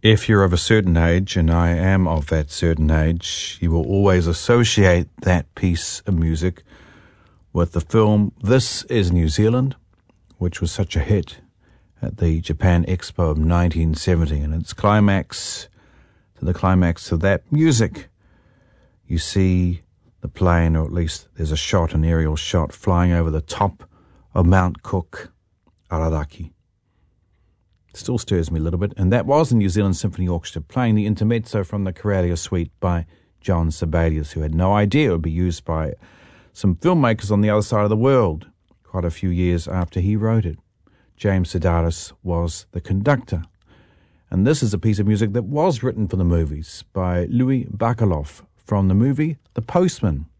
If you're of a certain age, and I am of that certain age, you will always associate that piece of music with the film This Is New Zealand, which was such a hit at the Japan Expo of 1970. And its climax, to the climax of that music, you see the plane, or at least there's a shot, an aerial shot, flying over the top of Mount Cook, Araraki. Still stirs me a little bit, and that was the New Zealand Symphony Orchestra playing the intermezzo from the Corellia Suite by John Sibelius, who had no idea it would be used by some filmmakers on the other side of the world quite a few years after he wrote it. James Sedaris was the conductor, and this is a piece of music that was written for the movies by Louis Bacalov from the movie The Postman.